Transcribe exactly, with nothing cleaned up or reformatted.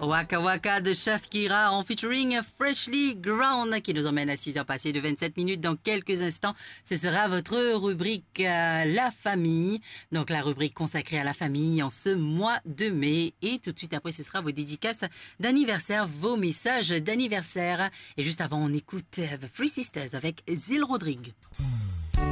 Waka Waka de Shafkira en featuring Freshly Ground qui nous emmène à six heures passées de vingt-sept minutes. Dans quelques instants, ce sera votre rubrique euh, La Famille. Donc la rubrique consacrée à la famille en ce mois de mai. Et tout de suite après, ce sera vos dédicaces d'anniversaire, vos messages d'anniversaire. Et juste avant, on écoute The Three Sisters avec Zil Rodrigue.